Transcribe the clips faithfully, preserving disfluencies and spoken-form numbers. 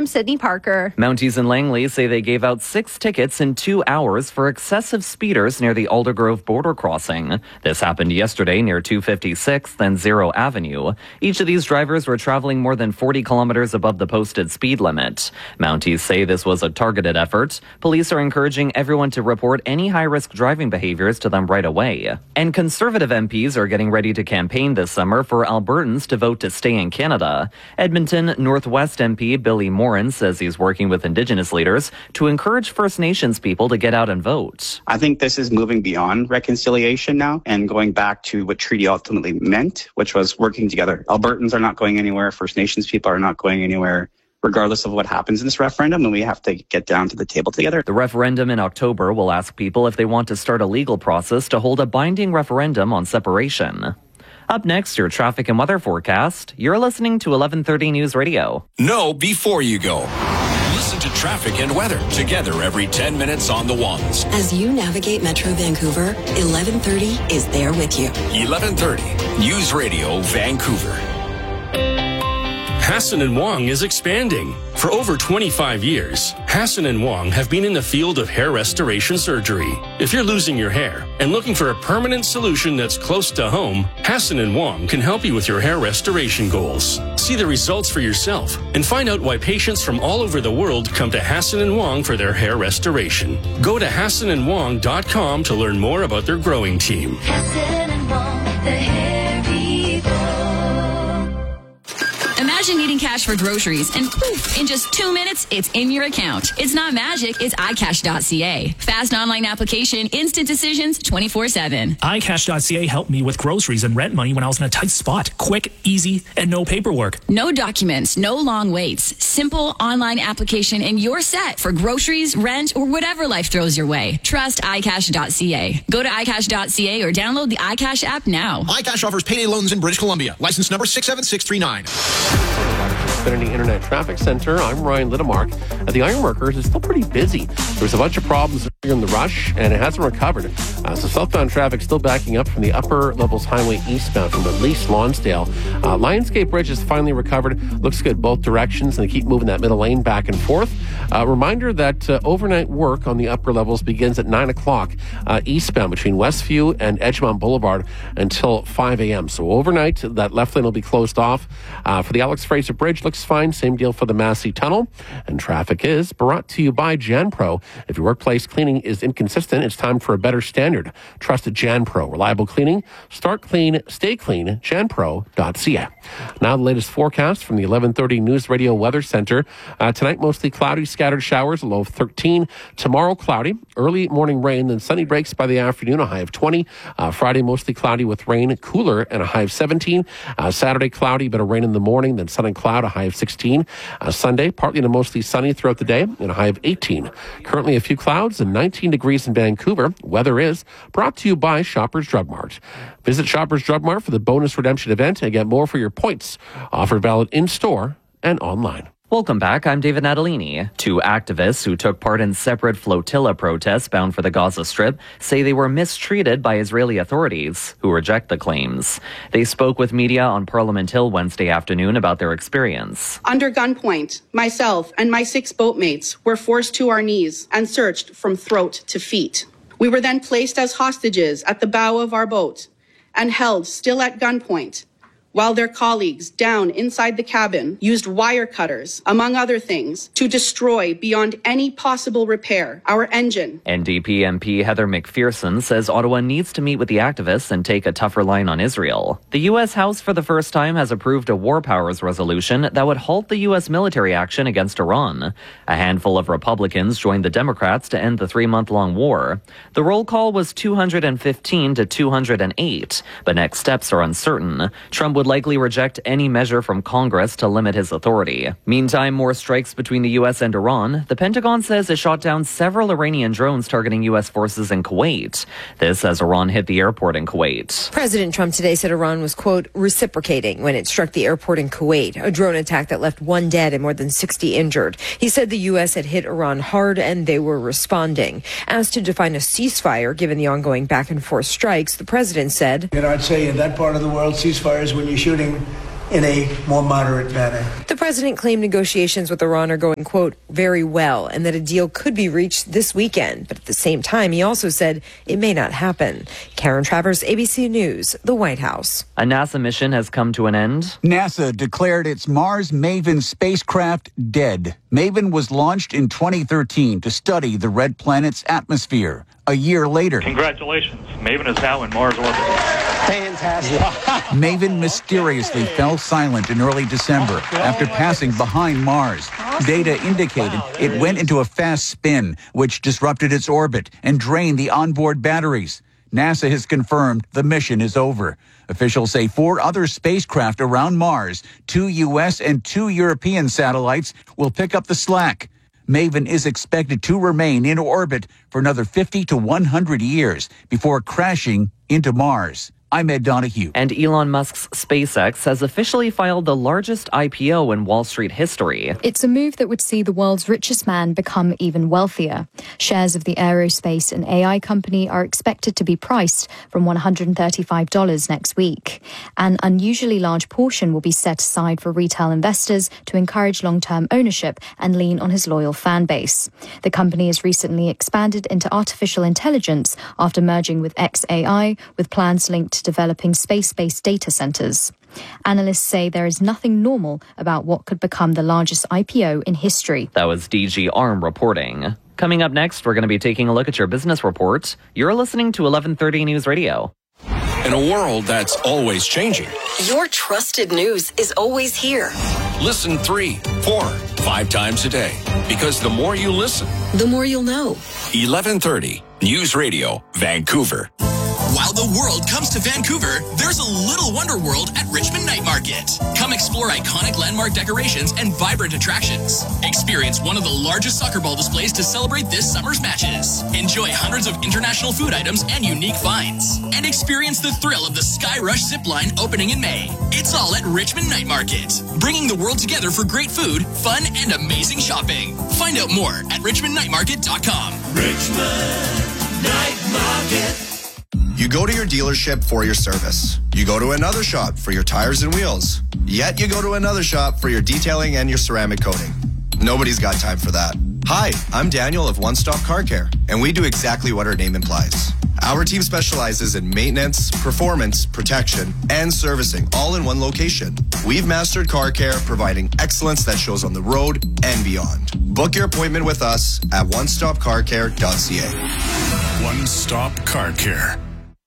from Sydney Parker. Mounties and Langley say they gave out six tickets in two hours for excessive speeders near the Aldergrove border crossing. This happened yesterday near two fifty-sixth and Zero Avenue. Each of these drivers were traveling more than forty kilometers above the posted speed limit. Mounties say this was a targeted effort. Police are encouraging everyone to report any high-risk driving behaviors to them right away. And Conservative M Ps are getting ready to campaign this summer for Albertans to vote to stay in Canada. Edmonton Northwest M P Billy Morin says he's working with Indigenous leaders to encourage First Nations people to get out and vote. I think this is moving beyond reconciliation now and going back to what treaty ultimately meant, which was working together. Albertans are not going anywhere. First Nations people are not going anywhere, regardless of what happens in this referendum, and we have to get down to the table together. The referendum in October will ask people if they want to start a legal process to hold a binding referendum on separation. Up next, your traffic and weather forecast. You're listening to eleven thirty News Radio. Know before you go. Listen to traffic and weather together every ten minutes on the ones. As you navigate Metro Vancouver, eleven thirty is there with you. eleven thirty News Radio Vancouver. Hassan and Wong is expanding. For over twenty-five years, Hassan and Wong have been in the field of hair restoration surgery. If you're losing your hair and looking for a permanent solution that's close to home, Hassan and Wong can help you with your hair restoration goals. See the results for yourself and find out why patients from all over the world come to Hassan and Wong for their hair restoration. Go to hassan and wong dot com to learn more about their growing team. Hassan and Wong, the hair people. Imagine needing cash for groceries and poof, in just two minutes, it's in your account. It's not magic, it's i cash dot c a. Fast online application, instant decisions, twenty-four seven. i cash dot c a helped me with groceries and rent money when I was in a tight spot. Quick, easy, and no paperwork. No documents, no long waits. Simple online application and you're set for groceries, rent, or whatever life throws your way. Trust i cash dot c a. Go to i cash dot c a or download the iCash app now. iCash offers payday loans in British Columbia. License number six seven six three nine. Xfinity Internet Traffic Center. I'm Ryan Littemark. At the Ironworkers, it's still pretty busy. There was a bunch of problems in the rush, and it hasn't recovered. Uh, so southbound traffic still backing up from the upper levels highway eastbound from at least Lonsdale. Uh, Lionsgate Bridge is finally recovered. Looks good both directions, and they keep moving that middle lane back and forth. Uh, reminder that uh, overnight work on the upper levels begins at nine o'clock uh, eastbound between Westview and Edgemont Boulevard until five a.m. So overnight, that left lane will be closed off. Uh, for the Alex Fraser Bridge, looks fine. Same deal for the Massey Tunnel. And traffic is brought to you by JanPro. If your workplace cleaning is inconsistent, it's time for a better standard. Trust JanPro. Reliable cleaning. Start clean. Stay clean. jan pro dot c a. Now the latest forecast from the eleven thirty News Radio Weather Center. Uh, tonight, mostly cloudy, scattered showers, a low of thirteen. Tomorrow, cloudy. Early morning rain, then sunny breaks by the afternoon, a high of twenty. Uh, Friday, mostly cloudy with rain, cooler, and a high of seventeen. Uh, Saturday, cloudy, but a rain in the morning, then sun and cloud, a high of sixteen. Uh, Sunday, partly to mostly sunny throughout the day, and a high of eighteen. Currently, a few clouds and nineteen degrees in Vancouver. Weather is brought to you by Shoppers Drug Mart. Visit Shoppers Drug Mart for the bonus redemption event and get more for your points. Offer valid in-store and online. Welcome back. I'm David Natalini. Two activists who took part in separate flotilla protests bound for the Gaza Strip say they were mistreated by Israeli authorities, who reject the claims. They spoke with media on Parliament Hill Wednesday afternoon about their experience. Under gunpoint, myself and my six boatmates were forced to our knees and searched from throat to feet. We were then placed as hostages at the bow of our boat and held still at gunpoint, while their colleagues down inside the cabin used wire cutters, among other things, to destroy beyond any possible repair our engine. N D P M P Heather McPherson says Ottawa needs to meet with the activists and take a tougher line on Israel. The U S House for the first time has approved a war powers resolution that would halt the U S military action against Iran. A handful of Republicans joined the Democrats to end the three-month-long war. The roll call was two hundred fifteen to two hundred eight, but next steps are uncertain. Trump would likely reject any measure from Congress to limit his authority. Meantime, more strikes between the U S and Iran. The Pentagon says it shot down several Iranian drones targeting U S forces in Kuwait. This as Iran hit the airport in Kuwait. President Trump today said Iran was, quote, reciprocating when it struck the airport in Kuwait, a drone attack that left one dead and more than sixty injured. He said the U S had hit Iran hard and they were responding. Asked to define a ceasefire given the ongoing back and forth strikes, the president said, You know, I'd say in that part of the world, ceasefire is when you're shooting in a more moderate manner. The president claimed negotiations with Iran are going, quote, very well, and that a deal could be reached this weekend. But at the same time, he also said it may not happen. Karen Travers, A B C News, the White House. A NASA mission has come to an end. NASA declared its Mars Maven spacecraft dead. Maven was launched in twenty thirteen to study the red planet's atmosphere. A year later, congratulations, Maven is now in Mars orbit. Fantastic. Maven mysteriously fell silent in early December after passing behind Mars. Data indicated it went into a fast spin, which disrupted its orbit and drained the onboard batteries. NASA has confirmed the mission is over. Officials say four other spacecraft around Mars, two U S and two European satellites, will pick up the slack. Maven is expected to remain in orbit for another fifty to one hundred years before crashing into Mars. I'm Ed Donahue. And Elon Musk's SpaceX has officially filed the largest I P O in Wall Street history. It's a move that would see the world's richest man become even wealthier. Shares of the aerospace and A I company are expected to be priced from one hundred thirty-five dollars next week. An unusually large portion will be set aside for retail investors to encourage long-term ownership and lean on his loyal fan base. The company has recently expanded into artificial intelligence after merging with X A I, with plans linked to developing space-based data centers. Analysts say there is nothing normal about what could become the largest I P O in history. That was D G Arm reporting. Coming up next, we're going to be taking a look at your business report. You're listening to eleven thirty News Radio. In a world that's always changing, Your trusted news is always here. listen three, four, five times a day. Because the more you listen, The more you'll know. eleven thirty News Radio, Vancouver. While the world comes to Vancouver, there's a little wonder world at Richmond Night Market. Come explore iconic landmark decorations and vibrant attractions. Experience one of the largest soccer ball displays to celebrate this summer's matches. Enjoy hundreds of international food items and unique finds. And experience the thrill of the Sky Rush zipline opening in May. It's all at Richmond Night Market, bringing the world together for great food, fun, and amazing shopping. Find out more at richmond night market dot com. Richmond Night Market. You go to your dealership for your service. You go to another shop for your tires and wheels. Yet you go to another shop for your detailing and your ceramic coating. Nobody's got time for that. Hi, I'm Daniel of One Stop Car Care, and we do exactly what our name implies. Our team specializes in maintenance, performance, protection, and servicing, all in one location. We've mastered car care, providing excellence that shows on the road and beyond. Book your appointment with us at one stop car care dot c a. One Stop Car Care.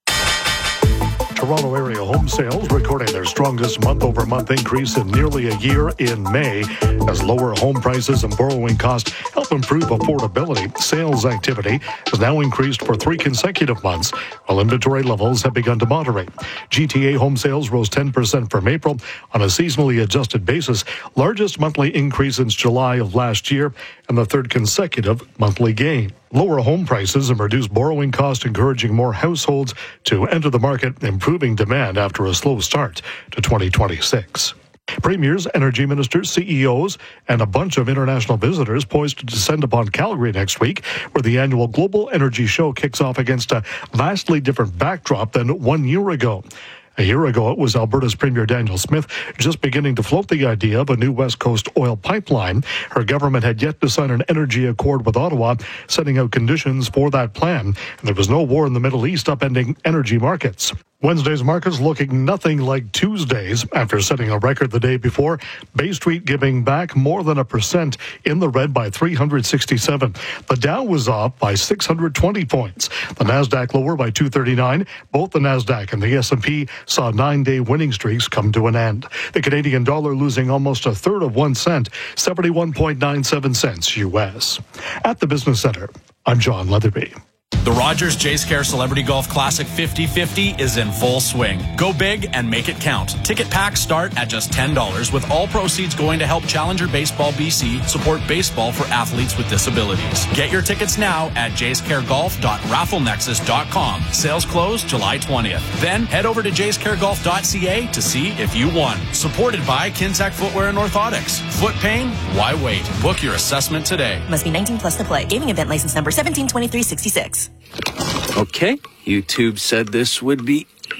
Toronto area home sales recording their strongest month-over-month increase in nearly a year in May, as lower home prices and borrowing costs help improve affordability. Sales activity has now increased for three consecutive months, while inventory levels have begun to moderate. G T A home sales rose ten percent from April on a seasonally adjusted basis, largest monthly increase since July of last year, and the third consecutive monthly gain. Lower home prices and reduced borrowing costs encouraging more households to enter the market, improving demand after a slow start to twenty twenty-six. Premiers, energy ministers, C E Os, and a bunch of international visitors poised to descend upon Calgary next week, where the annual Global Energy Show kicks off against a vastly different backdrop than one year ago. A year ago, it was Alberta's Premier Danielle Smith just beginning to float the idea of a new West Coast oil pipeline. Her government had yet to sign an energy accord with Ottawa, setting out conditions for that plan. And there was no war in the Middle East upending energy markets. Wednesday's markets looking nothing like Tuesday's after setting a record the day before. Bay Street giving back more than a percent, in the red by three hundred sixty-seven. The Dow was up by six hundred twenty points. The Nasdaq lower by two thirty-nine. Both the Nasdaq and the S and P saw nine-day winning streaks come to an end. The Canadian dollar losing almost a third of one cent, seventy-one point nine seven cents U S. At the Business Center, I'm John Leatherby. The Rogers Jays Care Celebrity Golf Classic fifty fifty is in full swing. Go big and make it count. Ticket packs start at just ten dollars, with all proceeds going to help Challenger Baseball B C support baseball for athletes with disabilities. Get your tickets now at jays care golf dot raffle nexus dot com. Sales close July twentieth. Then head over to jays care golf dot c a to see if you won. Supported by Kinsack Footwear and Orthotics. Foot pain? Why wait? Book your assessment today. Must be nineteen plus to play. Gaming event license number seventeen twenty-three sixty-six. Okay, YouTube said this would be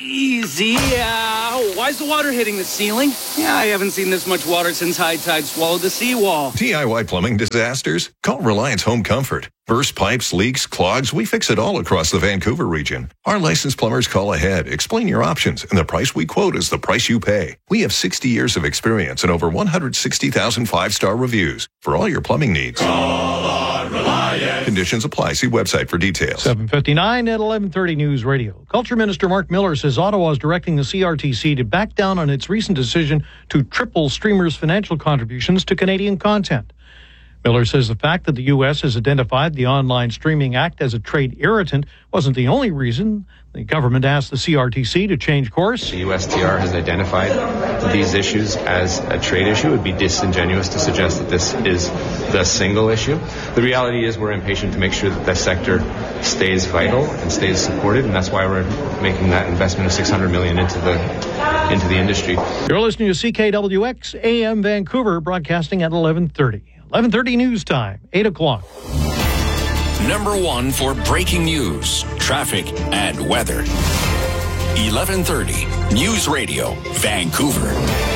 Easy. Uh, why is the water hitting the ceiling? Yeah, I haven't seen this much water since high tide swallowed the seawall. D I Y plumbing disasters? Call Reliance Home Comfort. Burst pipes, leaks, clogs, we fix it all across the Vancouver region. Our licensed plumbers call ahead, explain your options, and the price we quote is the price you pay. We have sixty years of experience and over one hundred sixty thousand five-star reviews for all your plumbing needs. Call on Reliance. Conditions apply. See website for details. seven fifty-nine at eleven thirty News Radio. Culture Minister Mark Miller says Ottawa is directing the C R T C to back down on its recent decision to triple streamers' financial contributions to Canadian content. Miller says the fact that the U S has identified the Online Streaming Act as a trade irritant wasn't the only reason. The government asked the C R T C to change course. The U S T R has identified these issues as a trade issue. It would be disingenuous to suggest that this is the single issue. The reality is we're impatient to make sure that this sector stays vital and stays supported, and that's why we're making that investment of six hundred million dollars into the into the industry. You're listening to C K W X A M Vancouver, broadcasting at eleven thirty. eleven thirty news time, eight o'clock. Number one for breaking news, traffic, and weather. eleven thirty News Radio, Vancouver.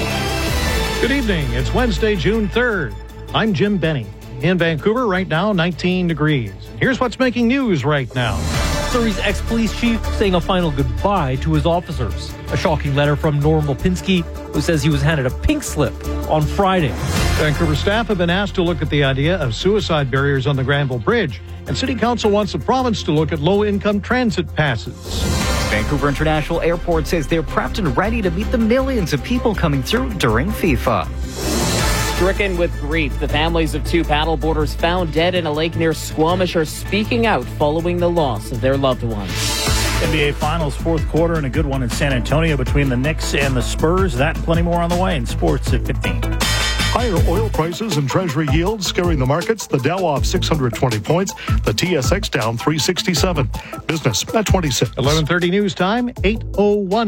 Good evening. It's Wednesday, June third. I'm Jim Benny. In Vancouver right now, nineteen degrees. Here's what's making news right now. Surrey's ex-police chief saying a final goodbye to his officers. A shocking letter from Norm Lipinski, who says he was handed a pink slip on Friday. Vancouver staff have been asked to look at the idea of suicide barriers on the Granville Bridge, and City Council wants the province to look at low-income transit passes. Vancouver International Airport says they're prepped and ready to meet the millions of people coming through during FIFA. Stricken with grief, the families of two paddleboarders found dead in a lake near Squamish are speaking out following the loss of their loved ones. N B A Finals fourth quarter and a good one in San Antonio between the Knicks and the Spurs. That and plenty more on the way in sports at fifteen. Higher oil prices and Treasury yields scaring the markets. The Dow off six hundred twenty points. The T S X down three sixty-seven. Business at twenty-six. eleven thirty news time, eight oh one.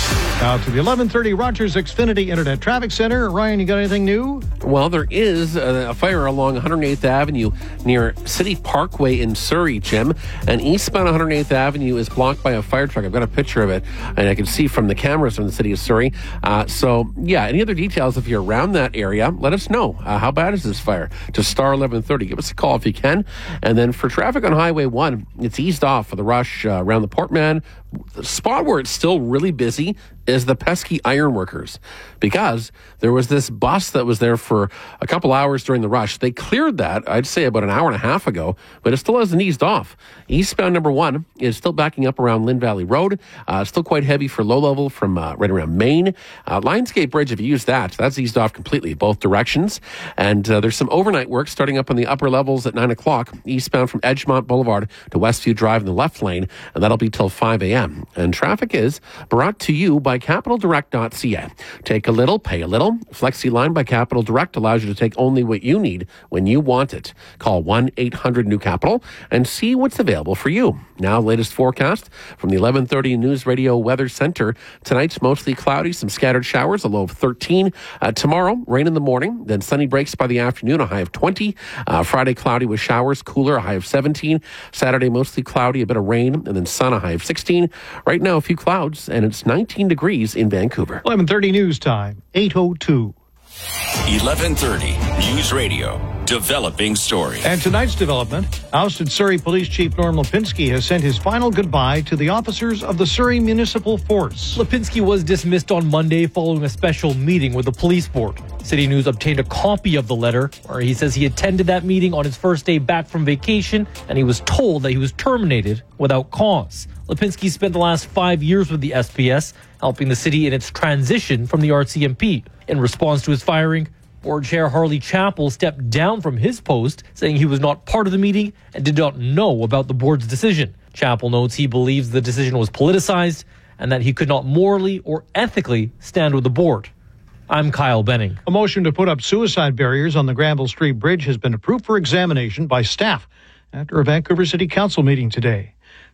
Now to the eleven thirty Rogers Xfinity Internet Traffic Center. Ryan, you got anything new? Well, there is a fire along one hundred eighth Avenue near City Parkway in Surrey, Jim. And eastbound one hundred eighth Avenue is blocked by a fire truck. I've got a picture of it, and I can see from the cameras from the city of Surrey. Uh, so, yeah, any other details if you're around that area, let us know. Uh, how bad is this fire? To star eleven thirty. Give us a call if you can. And then for traffic on Highway one, it's eased off for the rush uh, around the Portman. The spot where it's still really busy is the pesky ironworkers, because there was this bus that was there for a couple hours during the rush. They cleared that, I'd say, about an hour and a half ago, but it still hasn't eased off. Eastbound number one is still backing up around Lynn Valley Road. Uh, still quite heavy for low level from uh, right around Maine. Uh, Lionsgate Bridge, if you use that, that's eased off completely, both directions. And uh, there's some overnight work starting up on the upper levels at nine o'clock, eastbound from Edgemont Boulevard to Westview Drive in the left lane, and that'll be till five a.m. And traffic is brought to you by capital direct dot c a. Take a little, pay a little. Flexi Line by Capital Direct allows you to take only what you need when you want it. Call one eight hundred new capital and see what's available for you. Now, latest forecast from the eleven thirty News Radio Weather Center. Tonight's mostly cloudy, some scattered showers, a low of thirteen. Uh, tomorrow, rain in the morning, then sunny breaks by the afternoon, a high of twenty. Uh, Friday, cloudy with showers, cooler, a high of seventeen. Saturday, mostly cloudy, a bit of rain, and then sun, a high of sixteen. Right now, a few clouds, and it's nineteen degrees in Vancouver. eleven thirty news time, eight oh two. eleven thirty News Radio, developing story. And tonight's development, ousted Surrey Police Chief Norm Lipinski has sent his final goodbye to the officers of the Surrey Municipal Force. Lipinski was dismissed on Monday following a special meeting with the police board. City News obtained a copy of the letter where he says he attended that meeting on his first day back from vacation, and he was told that he was terminated without cause. Lipinski spent the last five years with the S P S, helping the city in its transition from the R C M P. In response to his firing, Board Chair Harley Chappell stepped down from his post, saying he was not part of the meeting and did not know about the board's decision. Chappell notes he believes the decision was politicized and that he could not morally or ethically stand with the board. I'm Kyle Benning. A motion to put up suicide barriers on the Granville Street Bridge has been approved for examination by staff after a Vancouver City Council meeting today.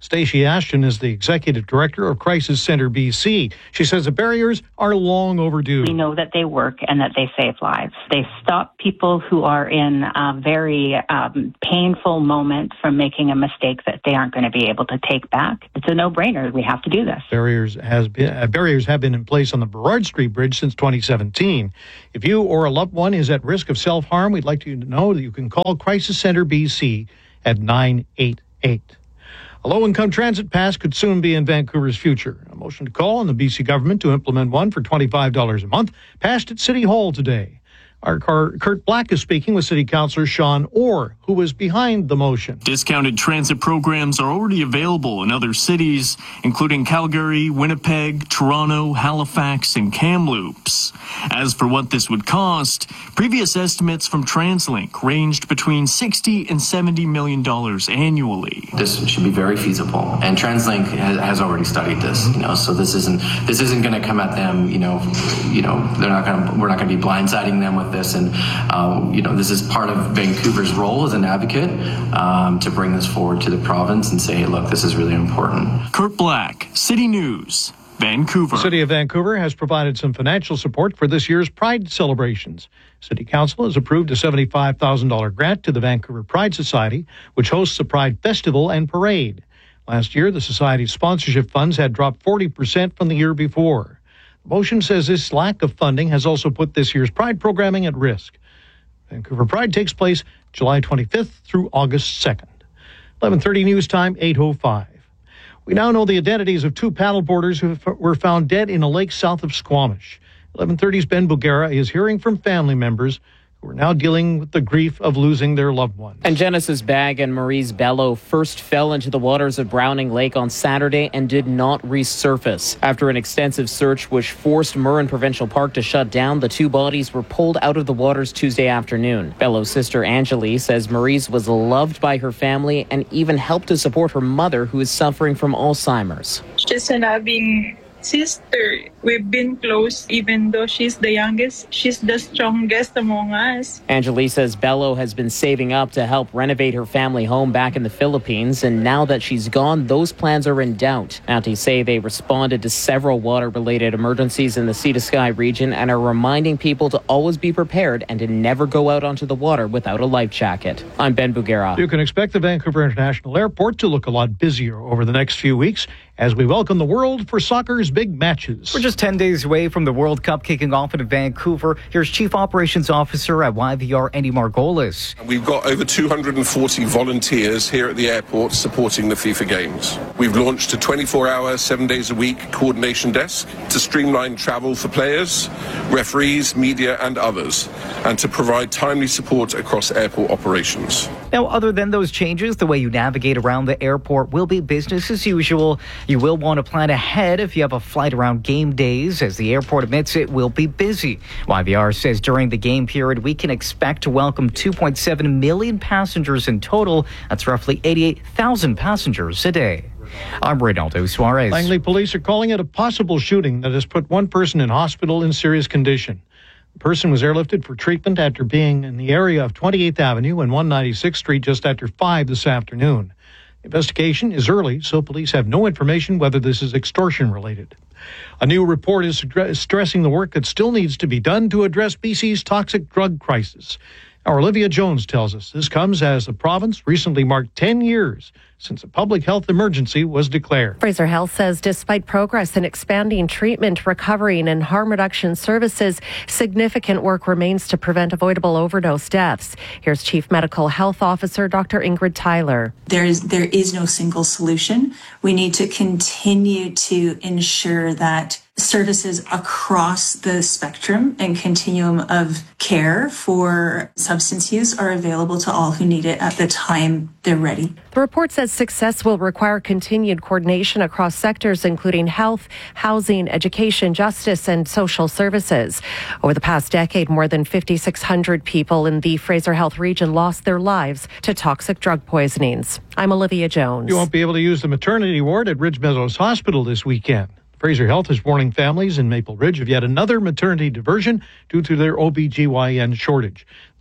Stacey Ashton is the executive director of Crisis Center B C. She says the barriers are long overdue. We know that they work and that they save lives. They stop people who are in a very um, painful moment from making a mistake that they aren't going to be able to take back. It's a no-brainer. We have to do this. Barriers has been uh, barriers have been in place on the Burrard Street Bridge since twenty seventeen. If you or a loved one is at risk of self-harm, we'd like you to know that you can call Crisis Center B C at nine eight eight. A low-income transit pass could soon be in Vancouver's future. A motion to call on the B C government to implement one for twenty-five dollars a month passed at City Hall today. Our Kurt Black is speaking with City Councillor Sean Orr, who was behind the motion. Discounted transit programs are already available in other cities, including Calgary, Winnipeg, Toronto, Halifax, and Kamloops. As for what this would cost, previous estimates from TransLink ranged between sixty and seventy million dollars annually. This should be very feasible, and TransLink has already studied this. You know, so this isn't this isn't going to come at them. You know, you know, they're not going to. We're not going to be blindsiding them with this, and um, you know, this is part of Vancouver's role as an advocate um, to bring this forward to the province and say, look, this is really important. Kurt Black, City News, Vancouver. The City of Vancouver has provided some financial support for this year's Pride celebrations. City Council has approved a seventy-five thousand dollars grant to the Vancouver Pride Society, which hosts the Pride Festival and Parade. Last year, the Society's sponsorship funds had dropped forty percent from the year before. The motion says this lack of funding has also put this year's Pride programming at risk. Vancouver Pride takes place July twenty-fifth through August second. eleven thirty news time, eight oh five. We now know the identities of two paddleboarders who were found dead in a lake south of Squamish. eleven thirty's Ben Bugera is hearing from family members who are now dealing with the grief of losing their loved ones. And Genesis Bagg and Maurice Bello first fell into the waters of Browning Lake on Saturday and did not resurface. After an extensive search which forced Murrin Provincial Park to shut down, the two bodies were pulled out of the waters Tuesday afternoon. Bello's sister Angeli says Maurice was loved by her family and even helped to support her mother, who is suffering from Alzheimer's. She's a loving sister. We've been close, even though she's the youngest. She's the strongest among us. Angeli says Bello has been saving up to help renovate her family home back in the Philippines, and now that she's gone, those plans are in doubt. Aunties say they responded to several water-related emergencies in the Sea to Sky region and are reminding people to always be prepared and to never go out onto the water without a life jacket. I'm Ben Bugera. You can expect the Vancouver International Airport to look a lot busier over the next few weeks as we welcome the world for soccer's big matches. We're just ten days away from the World Cup kicking off in Vancouver. Here's Chief Operations Officer at Y V R, Andy Margolis. We've got over two hundred forty volunteers here at the airport supporting the FIFA Games. We've launched a twenty-four hour, seven days a week coordination desk to streamline travel for players, referees, media and others, and to provide timely support across airport operations. Now, other than those changes, the way you navigate around the airport will be business as usual. You will want to plan ahead if you have a flight around game days, as the airport admits it will be busy. Y V R says during the game period, we can expect to welcome two point seven million passengers in total. That's roughly eighty-eight thousand passengers a day. I'm Reynaldo Suarez. Langley police are calling it a possible shooting that has put one person in hospital in serious condition. The person was airlifted for treatment after being in the area of twenty-eighth Avenue and one ninety-sixth Street just after five this afternoon. The investigation is early, so police have no information whether this is extortion related. A new report is stressing the work that still needs to be done to address B C's toxic drug crisis. Our Olivia Jones tells us this comes as the province recently marked ten years since a public health emergency was declared. Fraser Health says despite progress in expanding treatment, recovery, and harm reduction services, significant work remains to prevent avoidable overdose deaths. Here's Chief Medical Health Officer Doctor Ingrid Tyler. There is, there is no single solution. We need to continue to ensure that services across the spectrum and continuum of care for substance use are available to all who need it at the time they're ready. The report says success will require continued coordination across sectors, including health, housing, education, justice, and social services. Over the past decade, more than five thousand six hundred people in the Fraser Health region lost their lives to toxic drug poisonings. I'm Olivia Jones. You won't be able to use the maternity ward at Ridge Meadows Hospital this weekend. Fraser Health is warning families in Maple Ridge of yet another maternity diversion due to their O B G Y N shortage.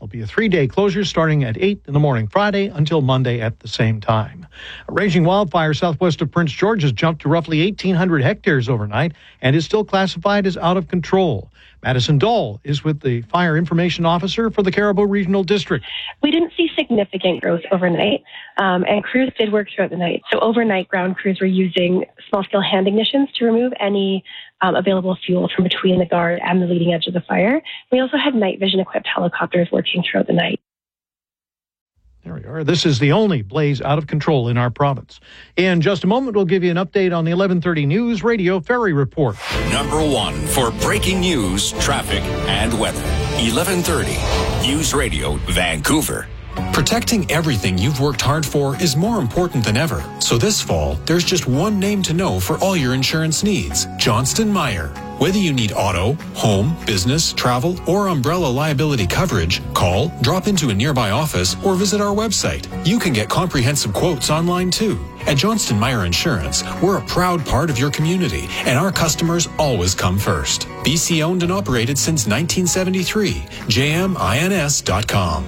There'll be a three-day closure starting at eight in the morning Friday until Monday at the same time. A raging wildfire southwest of Prince George has jumped to roughly eighteen hundred hectares overnight and is still classified as out of control. Madison Dole is with the Fire Information Officer for the Caribou Regional District. We didn't see significant growth overnight, um, and crews did work throughout the night. So overnight, ground crews were using small-scale hand ignitions to remove any um, available fuel from between the guard and the leading edge of the fire. We also had night vision-equipped helicopters working throughout the night. There we are. This is the only blaze out of control in our province. In just a moment, we'll give you an update on the eleven thirty News Radio Ferry Report. Number one for breaking news, traffic, and weather. eleven thirty News Radio Vancouver. Protecting everything you've worked hard for is more important than ever. So this fall, there's just one name to know for all your insurance needs: Johnston Meyer. Whether you need auto, home, business, travel, or umbrella liability coverage, call, drop into a nearby office, or visit our website. You can get comprehensive quotes online too. At Johnston Meyer Insurance, we're a proud part of your community, and our customers always come first. B C owned and operated since nineteen seventy-three. J M I N S dot com.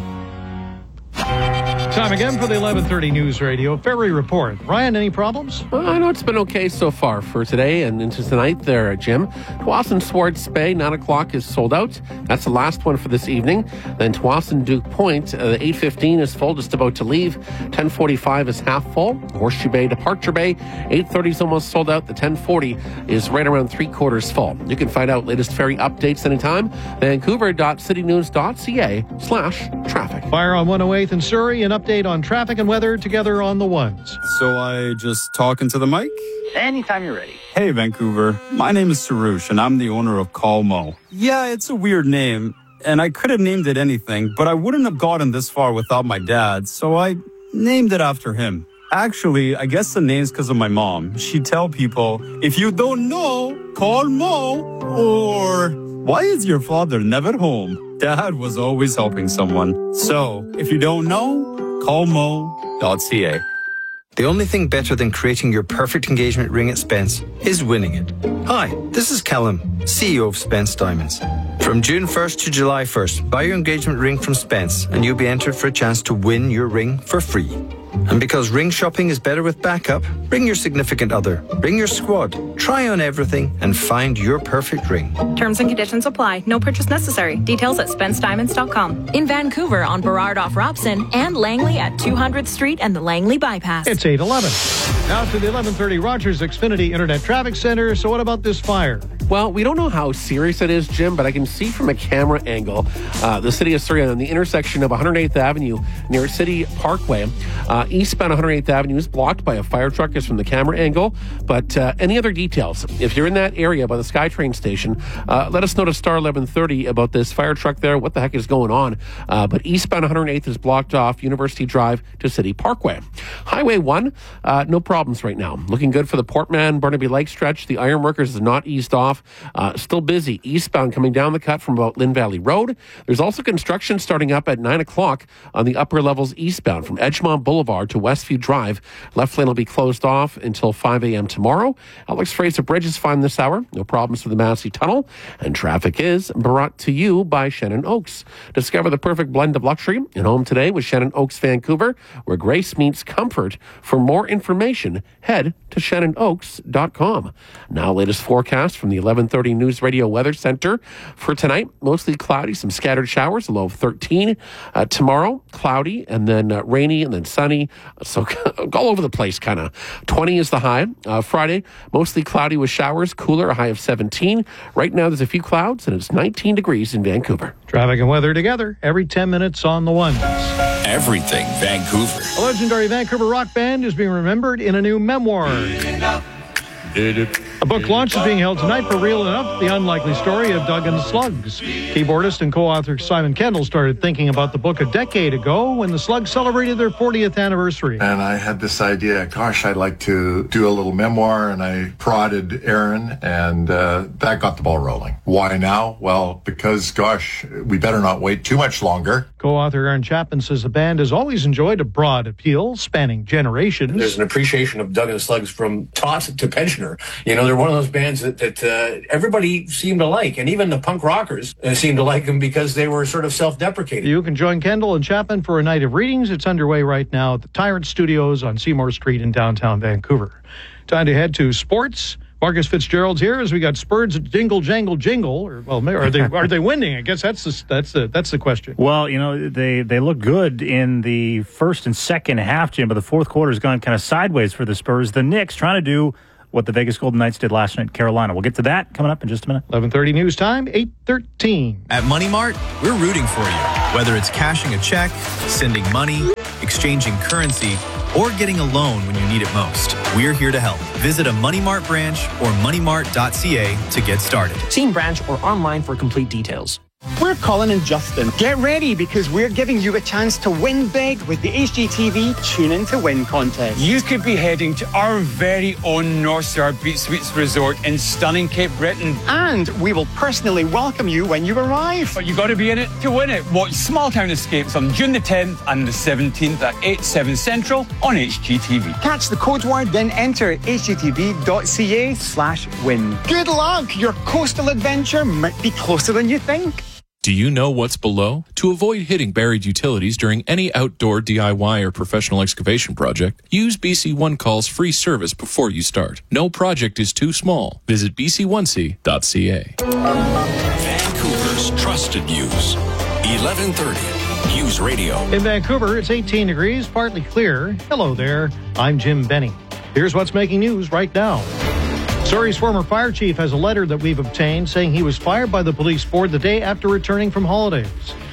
Time again for the eleven thirty News Radio Ferry Report. Ryan, any problems? Well, I know it's been okay so far for today and into tonight there, Jim. Tsawwassen Swartz Bay, nine o'clock is sold out. That's the last one for this evening. Then Tsawwassen Duke Point, uh, eight fifteen is full, just about to leave. ten forty-five is half full. Horseshoe Bay, Departure Bay, eight thirty is almost sold out. The ten forty is right around three quarters full. You can find out latest ferry updates anytime. Vancouver dot city news dot c a slash traffic. Fire on one oh eighth in Surrey, an update on traffic and weather together on the ones. So I just talk into the mic? Anytime you're ready. Hey, Vancouver. My name is Sarush, and I'm the owner of Call Mo. Yeah, it's a weird name, and I could have named it anything, but I wouldn't have gotten this far without my dad, so I named it after him. Actually, I guess the name's because of my mom. She'd tell people, if you don't know, call Mo, or why is your father never home? Dad was always helping someone. So, if you don't know, call mo dot c a. The only thing better than creating your perfect engagement ring at Spence is winning it. Hi, this is Callum, C E O of Spence Diamonds. From June first to July first, buy your engagement ring from Spence and you'll be entered for a chance to win your ring for free. And because ring shopping is better with backup, bring your significant other, bring your squad, try on everything and find your perfect ring. Terms and conditions apply. No purchase necessary. Details at spence diamonds dot com. In Vancouver on Burrard off Robson and Langley at two hundredth Street and the Langley Bypass. It's eight eleven. Now to the eleven thirty Rogers Xfinity Internet Traffic Center. So what about this fire? Well, we don't know how serious it is, Jim, but I can see from a camera angle uh, the city of Surrey on the intersection of one hundred eighth Avenue near City Parkway. Uh, eastbound one hundred eighth Avenue is blocked by a fire truck is from the camera angle. But uh, any other details, if you're in that area by the SkyTrain station, uh, let us know to star eleven thirty about this fire truck there. What the heck is going on? Uh, but eastbound one hundred eighth is blocked off University Drive to City Parkway. Highway one, uh, no problems right now. Looking good for the Portman Burnaby Lake stretch. The Ironworkers is not eased off. Uh, still busy eastbound coming down the cut from about Lynn Valley Road. There's also construction starting up at nine o'clock on the upper levels eastbound from Edgemont Boulevard to Westview Drive. Left lane will be closed off until five a.m. tomorrow. Alex Fraser Bridge is fine this hour. No problems for the Massey Tunnel. And traffic is brought to you by Shannon Oaks. Discover the perfect blend of luxury and home today with Shannon Oaks Vancouver, where grace meets comfort. For more information, head to shannon oaks dot com. Now, latest forecast from the eleven thirty News Radio Weather Center for tonight. Mostly cloudy, some scattered showers, a low of thirteen. Uh, tomorrow, cloudy, and then uh, rainy, and then sunny. So all over the place, kind of. twenty is the high. Uh, Friday, mostly cloudy with showers, cooler, a high of seventeen. Right now, there's a few clouds, and it's nineteen degrees in Vancouver. Traffic and weather together every ten minutes on the ones. Everything Vancouver. A legendary Vancouver rock band is being remembered in a new memoir. A book launch is being held tonight for Real Enough, the unlikely story of Doug and the Slugs. Keyboardist and co-author Simon Kendall started thinking about the book a decade ago when the Slugs celebrated their fortieth anniversary. And I had this idea, gosh, I'd like to do a little memoir, and I prodded Aaron, and uh, that got the ball rolling. Why now? Well, because, gosh, we better not wait too much longer. Co-author Aaron Chapman says the band has always enjoyed a broad appeal spanning generations. There's an appreciation of Doug and the Slugs from tot to pensioner. You know, there they're one of those bands that, that uh, everybody seemed to like, and even the punk rockers uh, seemed to like them because they were sort of self-deprecating. You can join Kendall and Chapman for a night of readings. It's underway right now at the Tyrant Studios on Seymour Street in downtown Vancouver. Time to head to sports. Marcus Fitzgerald's here as we got Spurs at Jingle Jangle Jingle. Or, well, are they are they winning? I guess that's the, that's the that's the question. Well, you know, they they look good in the first and second half, Jim, but the fourth quarter has gone kind of sideways for the Spurs. The Knicks trying to do what the Vegas Golden Knights did last night in Carolina. We'll get to that coming up in just a minute. eleven thirty news time, eight thirteen. At Money Mart, we're rooting for you. Whether it's cashing a check, sending money, exchanging currency, or getting a loan when you need it most, we're here to help. Visit a Money Mart branch or money mart dot c a to get started. See in branch or online for complete details. We're Colin and Justin. Get ready because we're giving you a chance to win big with the H G T V Tune In to Win contest. You could be heading to our very own North Star Beach Suites Resort in stunning Cape Breton. And we will personally welcome you when you arrive. But you got to be in it to win it. Watch Small Town Escapes on June the tenth and the seventeenth at eight, seven Central on H G T V. Catch the code word, then enter h g t v dot c a slash win. Good luck! Your coastal adventure might be closer than you think. Do you know what's below? To avoid hitting buried utilities during any outdoor D I Y or professional excavation project, use B C One Call's free service before you start. No project is too small. Visit b c one c dot c a. Vancouver's trusted news. eleven thirty News Radio. In Vancouver, it's eighteen degrees, partly clear. Hello there. I'm Jim Benny. Here's what's making news right now. Surrey's former fire chief has a letter that we've obtained saying he was fired by the police board the day after returning from holidays.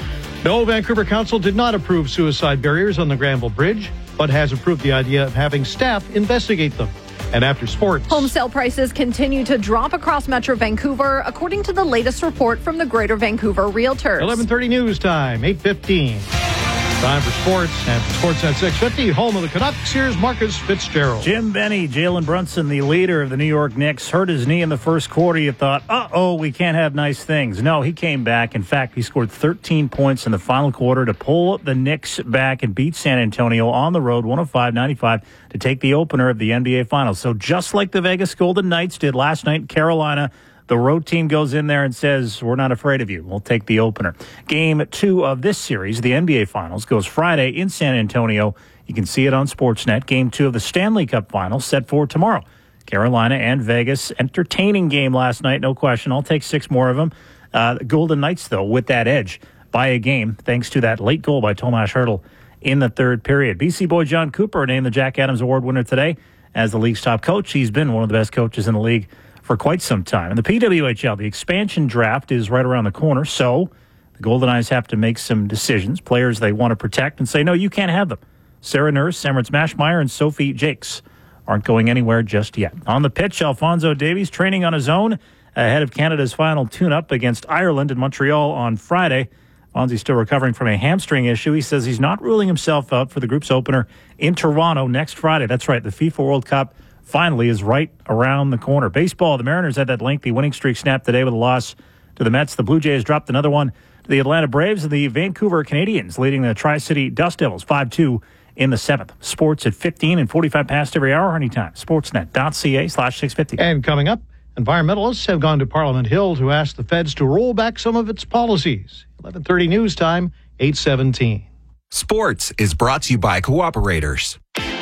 No, Vancouver Council did not approve suicide barriers on the Granville Bridge, but has approved the idea of having staff investigate them. And after sports, home sale prices continue to drop across Metro Vancouver, according to the latest report from the Greater Vancouver Realtors. eleven thirty news time, eight fifteen. Time for sports, and for Sports at six fifty, home of the Canucks, here's Marcus Fitzgerald. Jim Benny, Jalen Brunson, the leader of the New York Knicks, hurt his knee in the first quarter. You thought, uh-oh, we can't have nice things. No, he came back. In fact, he scored thirteen points in the final quarter to pull the Knicks back and beat San Antonio on the road, one oh five ninety-five, to take the opener of the N B A Finals. So just like the Vegas Golden Knights did last night in Carolina, the road team goes in there and says, we're not afraid of you. We'll take the opener. Game two of this series, the N B A Finals, goes Friday in San Antonio. You can see it on Sportsnet. Game two of the Stanley Cup Finals set for tomorrow. Carolina and Vegas. Entertaining game last night, no question. I'll take six more of them. Uh, Golden Knights, though, with that edge by a game, thanks to that late goal by Tomas Hertl in the third period. B C boy John Cooper named the Jack Adams Award winner today as the league's top coach. He's been one of the best coaches in the league for quite some time. And the P W H L, the expansion draft is right around the corner, so the Golden Knights have to make some decisions. Players they want to protect and say, no, you can't have them. Sarah Nurse, Emirates Mashmeyer, and Sophie Jakes aren't going anywhere just yet. On the pitch, Alphonso Davies training on his own ahead of Canada's final tune-up against Ireland in Montreal on Friday. Fonzie's still recovering from a hamstring issue. He says he's not ruling himself out for the group's opener in Toronto next Friday. That's right, the FIFA World Cup finally is right around the corner. Baseball, the Mariners had that lengthy winning streak snapped today with a loss to the Mets. The Blue Jays dropped another one to the Atlanta Braves, and the Vancouver Canadians leading the Tri-City Dust Devils five two in the seventh. Sports at fifteen and forty-five past every hour, anytime. Sportsnet.ca slash 650. And coming up, environmentalists have gone to Parliament Hill to ask the feds to roll back some of its policies. eleven thirty news time, eight seventeen. Sports is brought to you by Cooperators.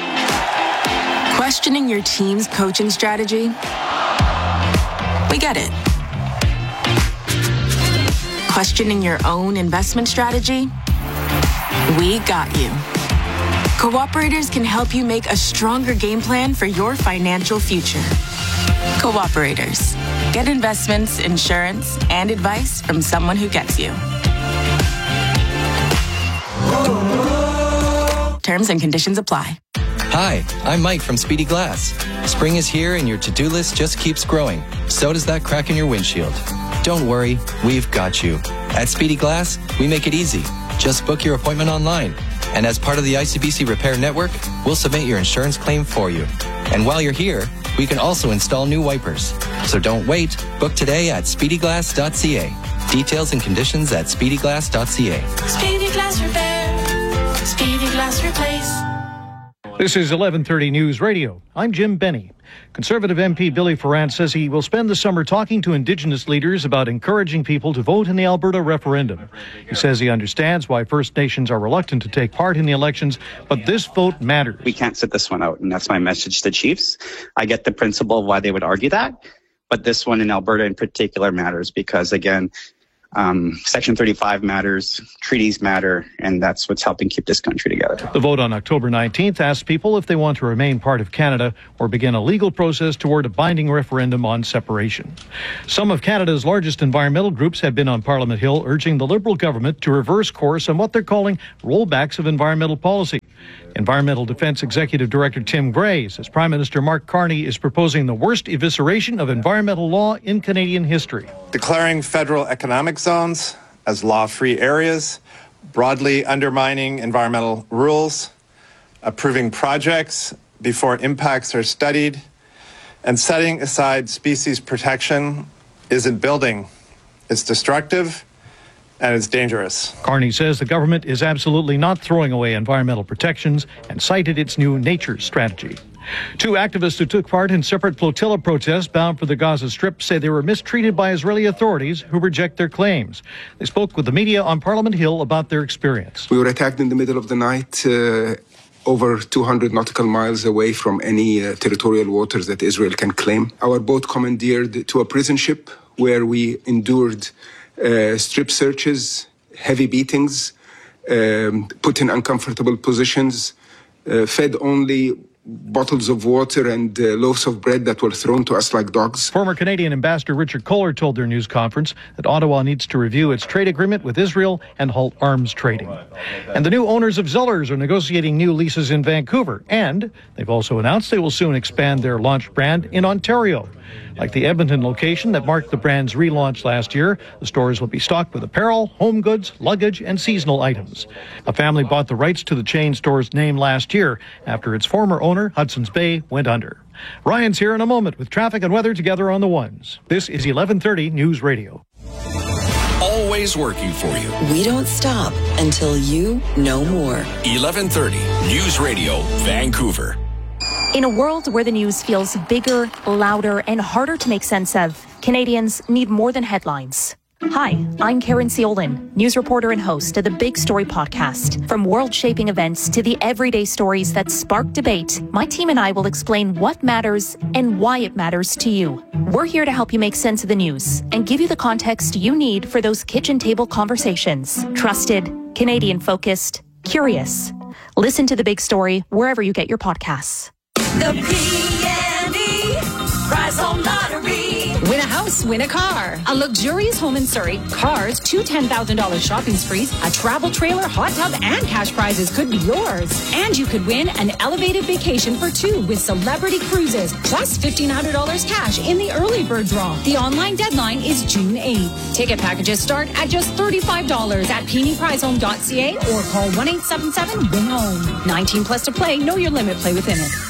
Questioning your team's coaching strategy? We get it. Questioning your own investment strategy? We got you. Cooperators can help you make a stronger game plan for your financial future. Cooperators. Get investments, insurance, and advice from someone who gets you. Terms and conditions apply. Hi, I'm Mike from Speedy Glass. Spring is here and your to-do list just keeps growing. So does that crack in your windshield. Don't worry, we've got you. At Speedy Glass, we make it easy. Just book your appointment online. And as part of the I C B C Repair Network, we'll submit your insurance claim for you. And while you're here, we can also install new wipers. So don't wait. Book today at speedy glass dot c a. Details and conditions at speedy glass dot c a. Speedy Glass Repair. Speedy Glass Replace. This is eleven thirty News Radio. I'm Jim Benny. Conservative M P Billy Farrant says he will spend the summer talking to Indigenous leaders about encouraging people to vote in the Alberta referendum. He says he understands why First Nations are reluctant to take part in the elections, but this vote matters. We can't sit this one out, and that's my message to Chiefs. I get the principle of why they would argue that, but this one in Alberta in particular matters because, again, Um, Section thirty-five matters, treaties matter, and that's what's helping keep this country together. The vote on October nineteenth asks people if they want to remain part of Canada or begin a legal process toward a binding referendum on separation. Some of Canada's largest environmental groups have been on Parliament Hill urging the Liberal government to reverse course on what they're calling rollbacks of environmental policy. Environmental Defence Executive Director Tim Gray says Prime Minister Mark Carney is proposing the worst evisceration of environmental law in Canadian history. Declaring federal economic zones as law-free areas, broadly undermining environmental rules, approving projects before impacts are studied, and setting aside species protection isn't building. It's destructive and it's dangerous. Carney says the government is absolutely not throwing away environmental protections and cited its new nature strategy. Two activists who took part in separate flotilla protests bound for the Gaza Strip say they were mistreated by Israeli authorities who reject their claims. They spoke with the media on Parliament Hill about their experience. We were attacked in the middle of the night, uh, over two hundred nautical miles away from any uh, territorial waters that Israel can claim. Our boat commandeered to a prison ship where we endured uh, strip searches, heavy beatings, um, put in uncomfortable positions, uh, fed only bottles of water and uh, loaves of bread that were thrown to us like dogs. Former Canadian Ambassador Richard Kohler told their news conference that Ottawa needs to review its trade agreement with Israel and halt arms trading. And the new owners of Zellers are negotiating new leases in Vancouver, and they've also announced they will soon expand their launch brand in Ontario. Like the Edmonton location that marked the brand's relaunch last year, the stores will be stocked with apparel, home goods, luggage, and seasonal items. A family bought the rights to the chain store's name last year after its former owner, Hudson's Bay, went under. Ryan's here in a moment with traffic and weather together on the ones. This is eleven thirty News Radio. Always working for you. We don't stop until you know more. eleven thirty News Radio, Vancouver. In a world where the news feels bigger, louder, and harder to make sense of, Canadians need more than headlines. Hi, I'm Karen Ciolin, news reporter and host of the Big Story podcast. From world-shaping events to the everyday stories that spark debate, my team and I will explain what matters and why it matters to you. We're here to help you make sense of the news and give you the context you need for those kitchen table conversations. Trusted, Canadian-focused, curious. Listen to The Big Story wherever you get your podcasts. The P and E Prize Home Lottery. Win a house, win a car. A luxurious home in Surrey, cars, two ten thousand dollars shopping sprees, a travel trailer, hot tub, and cash prizes could be yours. And you could win an elevated vacation for two with Celebrity Cruises, plus fifteen hundred dollars cash in the early bird draw. The online deadline is June eighth. Ticket packages start at just thirty-five dollars at p n e prize home dot c a or call one eight seven seven win home. nineteen plus to play. Know your limit. Play within it.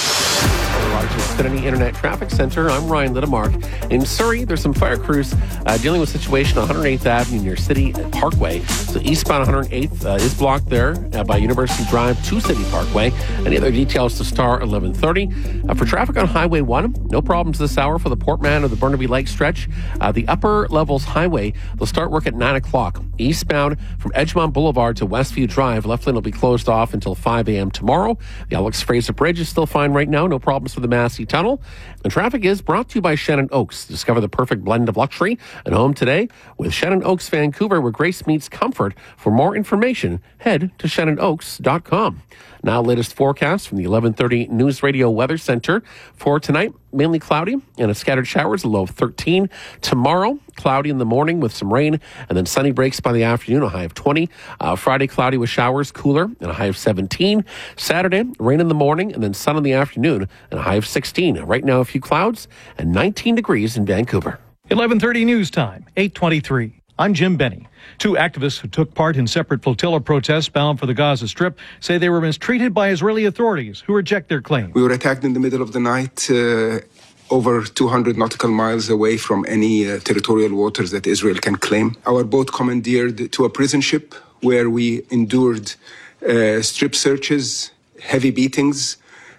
Xfinity Internet Traffic Center. I'm Ryan Littemark. In Surrey, there's some fire crews uh, dealing with a situation on one hundred eighth Avenue near City Parkway. So eastbound one hundred eighth uh, is blocked there uh, by University Drive to City Parkway. Any other details to star eleven thirty. Uh, for traffic on Highway one, no problems this hour for the Portman or the Burnaby Lake stretch. Uh, the upper levels highway, they'll start work at nine o'clock. Eastbound from Edgemont Boulevard to Westview Drive, left lane will be closed off until five a.m. tomorrow. The Alex Fraser Bridge is still fine right now. No problems for the Massey Tunnel. And traffic is brought to you by Shannon Oaks. Discover the perfect blend of luxury and home today with Shannon Oaks Vancouver, where grace meets comfort. For more information, head to shannon oaks dot com. Now, latest forecast from the eleven thirty News Radio Weather Center. For tonight, mainly cloudy and a scattered showers, a low of thirteen. Tomorrow, cloudy in the morning with some rain, and then sunny breaks by the afternoon, a high of twenty. Uh, Friday, cloudy with showers, cooler, and a high of seventeen. Saturday, rain in the morning, and then sun in the afternoon, and a high of sixteen. Right now, a few clouds, and nineteen degrees in Vancouver. eleven thirty News Time, eight twenty-three. I'm Jim Benny. Two activists who took part in separate flotilla protests bound for the Gaza Strip say they were mistreated by Israeli authorities who reject their claim. We were attacked in the middle of the night, uh, over two hundred nautical miles away from any uh, territorial waters that Israel can claim. Our boat commandeered to a prison ship where we endured uh, strip searches, heavy beatings,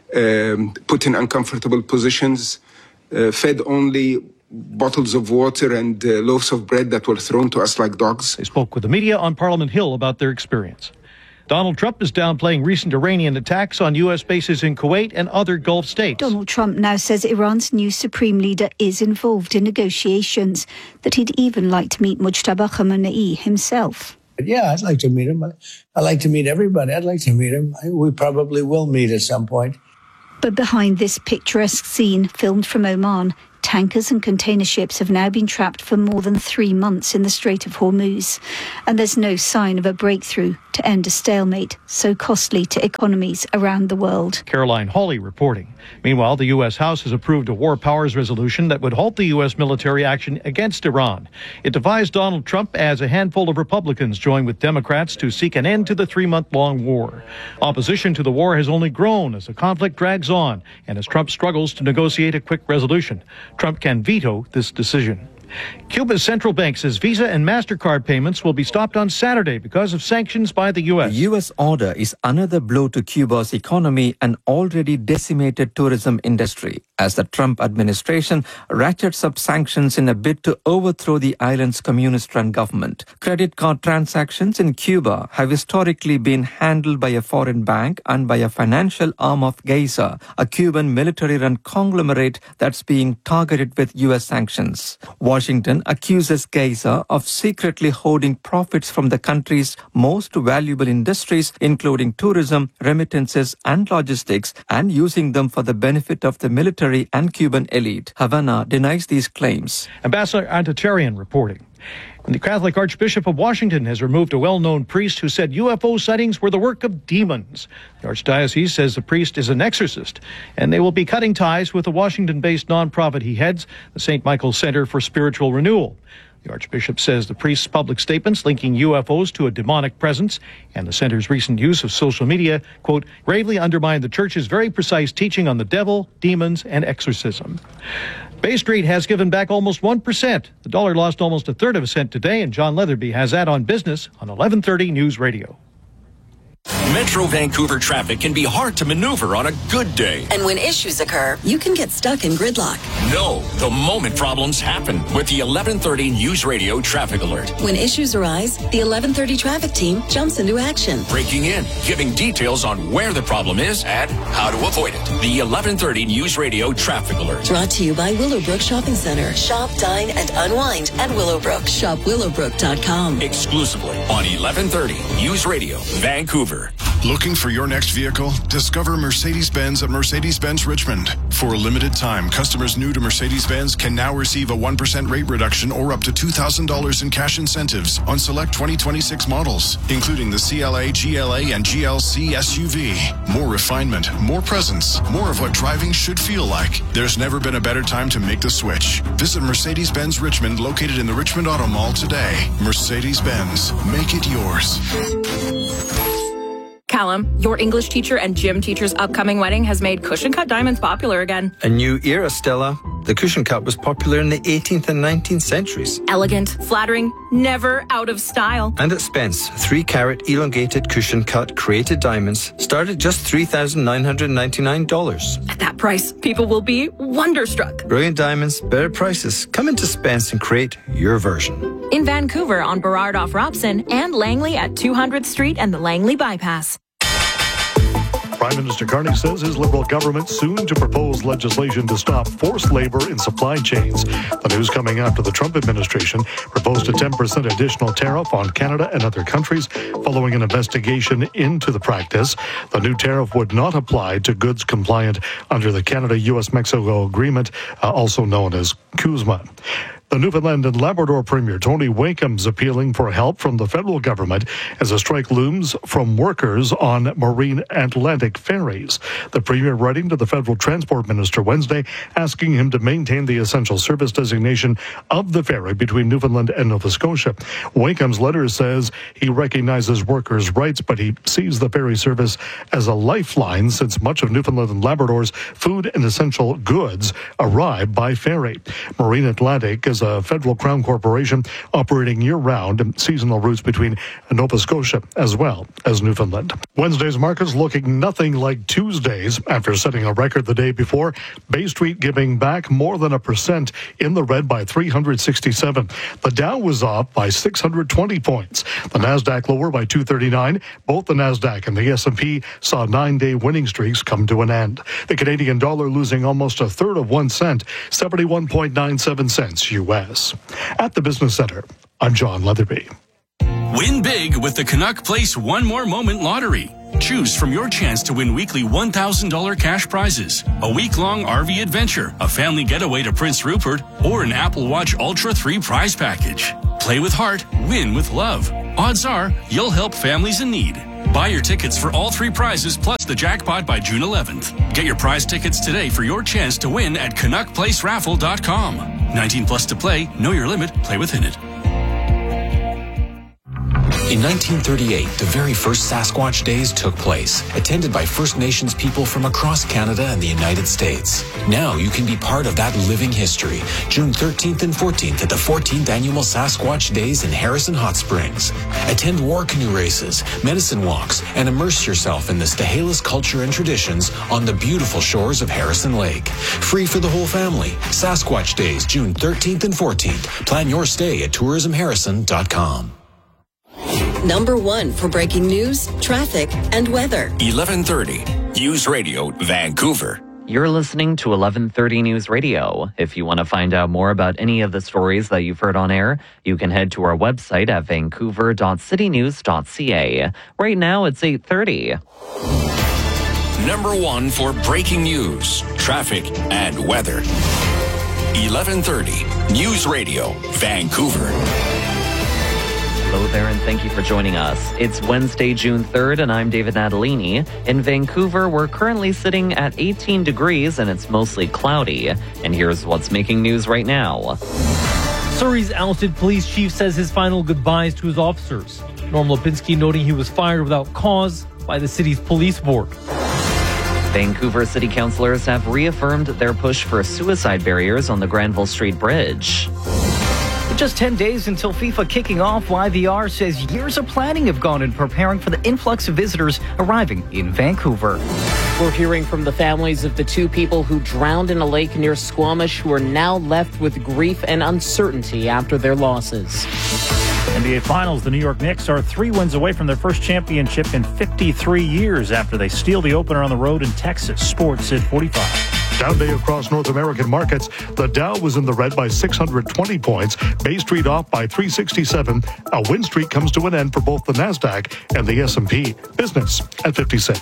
um, put in uncomfortable positions, uh, fed only bottles of water and uh, loaves of bread that were thrown to us like dogs. They spoke with the media on Parliament Hill about their experience. Donald Trump is downplaying recent Iranian attacks on U S bases in Kuwait and other Gulf states. Donald Trump now says Iran's new supreme leader is involved in negotiations, that he'd even like to meet Mujtaba Khamenei himself. Yeah, I'd like to meet him. I'd like to meet everybody. I'd like to meet him. We probably will meet at some point. But behind this picturesque scene, filmed from Oman, tankers and container ships have now been trapped for more than three months in the Strait of Hormuz. And there's no sign of a breakthrough to end a stalemate so costly to economies around the world. Caroline Hawley reporting. Meanwhile, the U S House has approved a war powers resolution that would halt the U S military action against Iran. It defies Donald Trump as a handful of Republicans join with Democrats to seek an end to the three-month-long war. Opposition to the war has only grown as the conflict drags on and as Trump struggles to negotiate a quick resolution. Trump can veto this decision. Cuba's central bank says Visa and MasterCard payments will be stopped on Saturday because of sanctions by the U S. The U S order is another blow to Cuba's economy and already decimated tourism industry as the Trump administration ratchets up sanctions in a bid to overthrow the island's communist-run government. Credit card transactions in Cuba have historically been handled by a foreign bank and by a financial arm of Geisa, a Cuban military-run conglomerate that's being targeted with U S sanctions. Washington accuses Geisa of secretly hoarding profits from the country's most valuable industries, including tourism, remittances, and logistics, and using them for the benefit of the military and Cuban elite. Havana denies these claims. Ambassador Antatarian reporting. And the Catholic Archbishop of Washington has removed a well-known priest who said U F O sightings were the work of demons. The Archdiocese says the priest is an exorcist, and they will be cutting ties with the Washington-based nonprofit he heads, the Saint Michael Center for Spiritual Renewal. The Archbishop says the priest's public statements linking U F Os to a demonic presence and the center's recent use of social media, quote, gravely undermine the church's very precise teaching on the devil, demons, and exorcism. Bay Street has given back almost one percent. The dollar lost almost a third of a cent today, and John Leatherby has that on Business on eleven thirty News Radio. Metro Vancouver traffic can be hard to maneuver on a good day. And when issues occur, you can get stuck in gridlock. No, the moment problems happen with the eleven thirty News Radio Traffic Alert. When issues arise, the eleven thirty traffic team jumps into action. Breaking in, giving details on where the problem is and how to avoid it. The eleven thirty News Radio Traffic Alert. Brought to you by Willowbrook Shopping Center. Shop, dine, and unwind at Willowbrook. Shop willowbrook dot com. Exclusively on eleven thirty News Radio, Vancouver. Looking for your next vehicle? Discover Mercedes-Benz at Mercedes-Benz Richmond. For a limited time, customers new to Mercedes-Benz can now receive a one percent rate reduction or up to two thousand dollars in cash incentives on select twenty twenty-six models, including the C L A, G L A, and G L C S U V. More refinement, more presence, more of what driving should feel like. There's never been a better time to make the switch. Visit Mercedes-Benz Richmond, located in the Richmond Auto Mall today. Mercedes-Benz, make it yours. Callum, your English teacher and gym teacher's upcoming wedding has made cushion cut diamonds popular again. A new era, Stella. The cushion cut was popular in the eighteenth and nineteenth centuries. Elegant, flattering, never out of style. And at Spence, three carat elongated cushion cut created diamonds start at just three thousand nine hundred ninety-nine dollars. At that price, people will be wonderstruck. Brilliant diamonds, better prices. Come into Spence and create your version. In Vancouver on Burrard off Robson and Langley at two hundredth Street and the Langley Bypass. Prime Minister Carney says his Liberal government soon to propose legislation to stop forced labor in supply chains. The news coming after the Trump administration proposed a ten percent additional tariff on Canada and other countries following an investigation into the practice. The new tariff would not apply to goods compliant under the Canada-U S Mexico Agreement, uh, also known as CUSMA. The Newfoundland and Labrador Premier Tony Wakeham's appealing for help from the federal government as a strike looms from workers on Marine Atlantic ferries. The Premier writing to the federal transport minister Wednesday asking him to maintain the essential service designation of the ferry between Newfoundland and Nova Scotia. Wakeham's letter says he recognizes workers' rights, but he sees the ferry service as a lifeline since much of Newfoundland and Labrador's food and essential goods arrive by ferry. Marine Atlantic is a federal Crown corporation operating year-round seasonal routes between Nova Scotia as well as Newfoundland. Wednesday's markets looking nothing like Tuesday's after setting a record the day before. Bay Street giving back more than a percent in the red by three hundred sixty-seven. The Dow was off by six hundred twenty points. The Nasdaq lower by two thirty-nine. Both the Nasdaq and the S and P saw nine-day winning streaks come to an end. The Canadian dollar losing almost a third of one cent, seventy-one point nine seven cents U S. At the Business Center, I'm John Leatherby. Win big with the Canuck Place One More Moment Lottery. Choose from your chance to win weekly one thousand dollars cash prizes, a week-long R V adventure, a family getaway to Prince Rupert, or an Apple Watch Ultra three prize package. Play with heart, win with love. Odds are you'll help families in need. Buy your tickets for all three prizes plus the jackpot by June eleventh. Get your prize tickets today for your chance to win at canuck place raffle dot com. nineteen plus to play. Know your limit. Play within it. In nineteen thirty-eight, the very first Sasquatch Days took place, attended by First Nations people from across Canada and the United States. Now you can be part of that living history. June thirteenth and fourteenth at the fourteenth Annual Sasquatch Days in Harrison Hot Springs. Attend war canoe races, medicine walks, and immerse yourself in the Stahelis culture and traditions on the beautiful shores of Harrison Lake. Free for the whole family. Sasquatch Days, June thirteenth and fourteenth. Plan your stay at tourism harrison dot com. Number one for breaking news, traffic, and weather. eleven thirty News Radio, Vancouver. You're listening to eleven thirty News Radio. If you want to find out more about any of the stories that you've heard on air, you can head to our website at vancouver dot city news dot c a. Right now, it's eight thirty. Number one for breaking news, traffic, and weather. eleven thirty News Radio, Vancouver. Hello there, and thank you for joining us. It's Wednesday, June third, and I'm David Natalini. In Vancouver, we're currently sitting at eighteen degrees, and it's mostly cloudy. And here's what's making news right now. Surrey's ousted police chief says his final goodbyes to his officers. Norm Lipinski noting he was fired without cause by the city's police board. Vancouver city councillors have reaffirmed their push for suicide barriers on the Granville Street Bridge. Just ten days until FIFA kicking off, Y V R says years of planning have gone in preparing for the influx of visitors arriving in Vancouver. We're hearing from the families of the two people who drowned in a lake near Squamish who are now left with grief and uncertainty after their losses. N B A Finals, the New York Knicks are three wins away from their first championship in fifty-three years after they steal the opener on the road in Texas. Sports at forty-five. Down day across North American markets. The Dow was in the red by six hundred twenty points. Bay Street off by three sixty-seven. A win streak comes to an end for both the Nasdaq and the S and P. Business at fifty-six.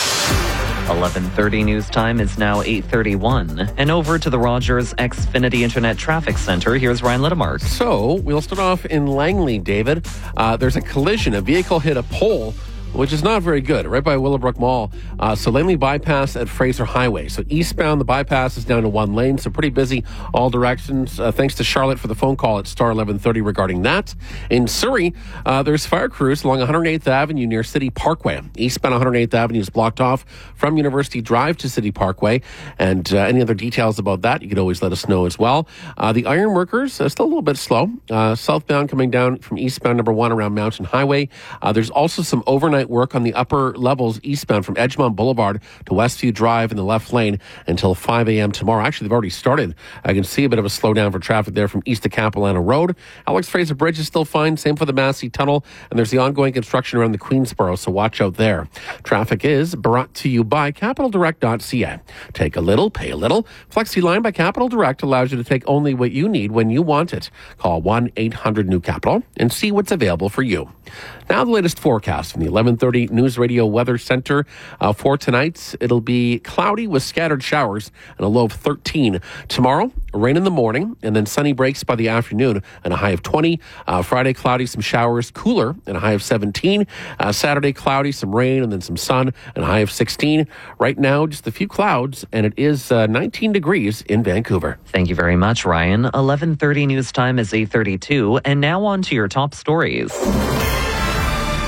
eleven thirty news time is now eight thirty-one. And over to the Rogers Xfinity Internet Traffic Center. Here's Ryan Littmark. So we'll start off in Langley, David. Uh, there's a collision. A vehicle hit a pole, which is not very good, right by Willowbrook Mall. Uh, so Langley bypass at Fraser Highway. So eastbound, the bypass is down to one lane, so pretty busy all directions. Uh, thanks to Charlotte for the phone call at star eleven thirty regarding that. In Surrey, uh, there's fire crews along one hundred eighth Avenue near City Parkway. Eastbound one hundred eighth Avenue is blocked off from University Drive to City Parkway. And uh, any other details about that, you can always let us know as well. Uh, the ironworkers are still a little bit slow. Uh, southbound coming down from eastbound number one around Mountain Highway. Uh, there's also some overnight work on the upper levels eastbound from Edgemont Boulevard to Westview Drive in the left lane until five a.m. tomorrow. Actually, they've already started. I can see a bit of a slowdown for traffic there from east to Capilano Road. Alex Fraser Bridge is still fine. Same for the Massey Tunnel. And there's the ongoing construction around the Queensboro, so watch out there. Traffic is brought to you by capital direct dot c a. Take a little, pay a little. FlexiLine by Capital Direct allows you to take only what you need when you want it. Call one eight hundred new capital and see what's available for you. Now the latest forecast from the eleven thirty News Radio Weather Center. Uh, for tonight, it'll be cloudy with scattered showers and a low of thirteen. Tomorrow, rain in the morning and then sunny breaks by the afternoon and a high of twenty. Uh, Friday, cloudy, some showers, cooler and a high of seventeen. Uh, Saturday, cloudy, some rain and then some sun and a high of sixteen. Right now, just a few clouds and it is uh, nineteen degrees in Vancouver. Thank you very much, Ryan. eleven thirty news time is eight thirty-two. And now on to your top stories.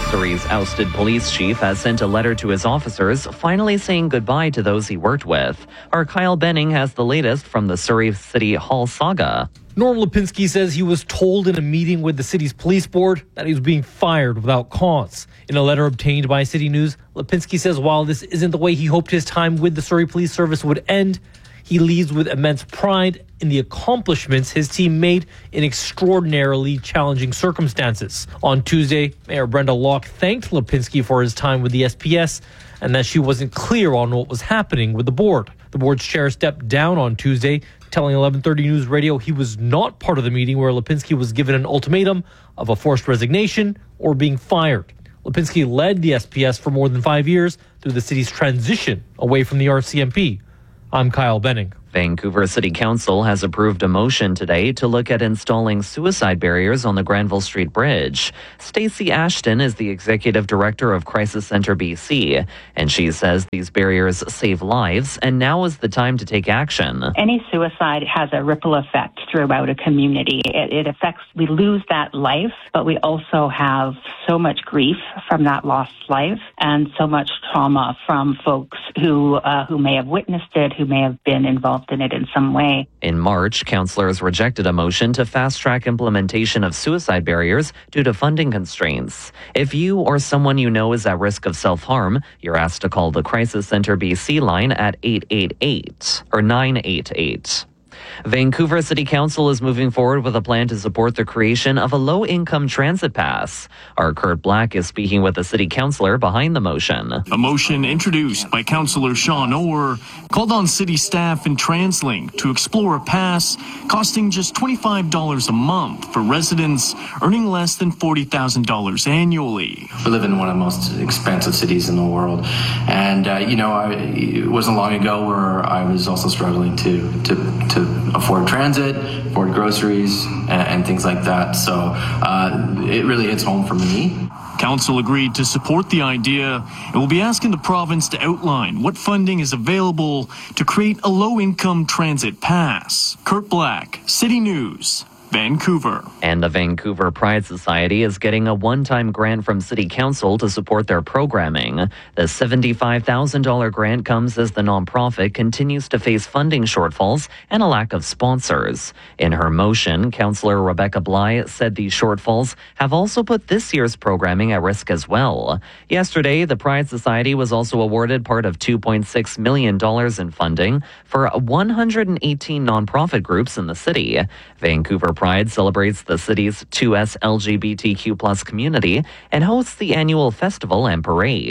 Surrey's ousted police chief has sent a letter to his officers, finally saying goodbye to those he worked with. Our Kyle Benning has the latest from the Surrey City Hall saga. Norm Lipinski says he was told in a meeting with the city's police board that he was being fired without cause. In a letter obtained by City News, Lipinski says while this isn't the way he hoped his time with the Surrey Police Service would end, he leaves with immense pride in the accomplishments his team made in extraordinarily challenging circumstances. On Tuesday, Mayor Brenda Locke thanked Lipinski for his time with the S P S and that she wasn't clear on what was happening with the board. The board's chair stepped down on Tuesday, telling eleven thirty News Radio he was not part of the meeting where Lipinski was given an ultimatum of a forced resignation or being fired. Lipinski led the S P S for more than five years through the city's transition away from the R C M P. I'm Kyle Benning. Vancouver City Council has approved a motion today to look at installing suicide barriers on the Granville Street Bridge. Stacey Ashton is the executive director of Crisis Centre B C, and she says these barriers save lives, and now is the time to take action. Any suicide has a ripple effect throughout a community. It, it affects, we lose that life, but we also have so much grief from that lost life and so much trauma from folks who uh, who may have witnessed it, who may have been involved in it in some way. In March, councillors rejected a motion to fast-track implementation of suicide barriers due to funding constraints. If you or someone you know is at risk of self-harm, you're asked to call the Crisis Centre B C line at eight eight eight or nine eight eight. Vancouver City Council is moving forward with a plan to support the creation of a low-income transit pass. Our Kurt Black is speaking with the city councillor behind the motion. A motion introduced by Councillor Sean Orr called on city staff and TransLink to explore a pass costing just twenty-five dollars a month for residents earning less than forty thousand dollars annually. We live in one of the most expensive cities in the world. And, uh, you know, I, it wasn't long ago where I was also struggling to, to, to afford transit, afford groceries, and, and things like that. So uh, it really hits home for me. Council agreed to support the idea and will be asking the province to outline what funding is available to create a low-income transit pass. Kurt Black, City News, Vancouver. And the Vancouver Pride Society is getting a one-time grant from City Council to support their programming. The seventy-five thousand dollars grant comes as the nonprofit continues to face funding shortfalls and a lack of sponsors. In her motion, Councillor Rebecca Bly said these shortfalls have also put this year's programming at risk as well. Yesterday, the Pride Society was also awarded part of two point six million dollars in funding for one hundred eighteen nonprofit groups in the city. Vancouver Pride celebrates the city's two S L G B T Q plus community and hosts the annual festival and parade.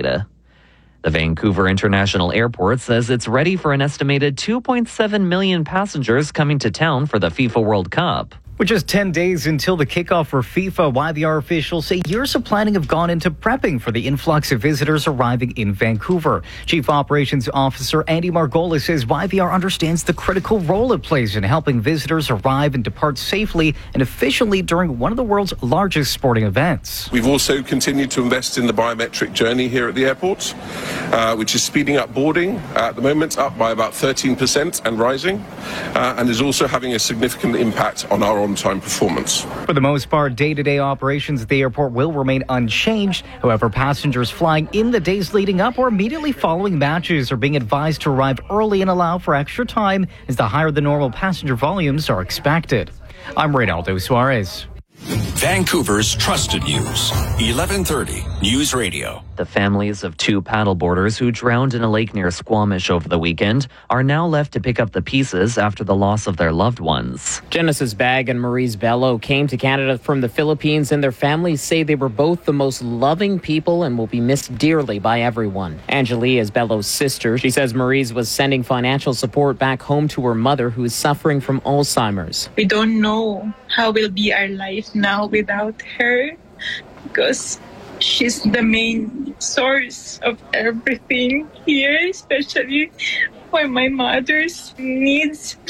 The Vancouver International Airport says it's ready for an estimated two point seven million passengers coming to town for the FIFA World Cup. With just ten days until the kickoff for FIFA, Y V R officials say years of planning have gone into prepping for the influx of visitors arriving in Vancouver. Chief Operations Officer Andy Margolis says Y V R understands the critical role it plays in helping visitors arrive and depart safely and efficiently during one of the world's largest sporting events. We've also continued to invest in the biometric journey here at the airport, uh, which is speeding up boarding. Uh, at the moment, up by about thirteen percent and rising, uh, and is also having a significant impact on our on-time performance. For the most part, day-to-day operations at the airport will remain unchanged. However, passengers flying in the days leading up or immediately following matches are being advised to arrive early and allow for extra time as the higher than normal passenger volumes are expected. I'm Reynaldo Suarez. Vancouver's Trusted News, eleven thirty News Radio. The families of two paddleboarders who drowned in a lake near Squamish over the weekend are now left to pick up the pieces after the loss of their loved ones. Genesis Bag and Maurice Bello came to Canada from the Philippines, and their families say they were both the most loving people and will be missed dearly by everyone. Angelie is Bello's sister. She says Maurice was sending financial support back home to her mother, who is suffering from Alzheimer's. We don't know how will be our life now without her, because she's the main source of everything here, especially for my mother's needs.